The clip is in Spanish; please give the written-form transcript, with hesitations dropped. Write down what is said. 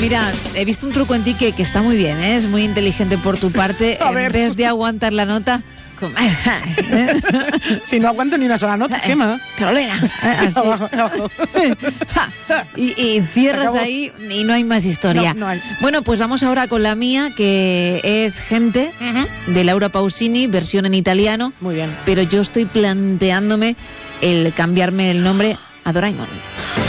mira, he visto un truco en ti que está muy bien, ¿eh? Es muy inteligente por tu parte. En vez de aguantar la nota... Si no aguanto ni una sola nota, Gemma. Carolina. Así. Abajo. Y cierras ahí y no hay más historia. No hay. Bueno, pues vamos ahora con la mía, que es Gente, de Laura Pausini, versión en italiano. Muy bien. Pero yo estoy planteándome el cambiarme el nombre a Doraemon.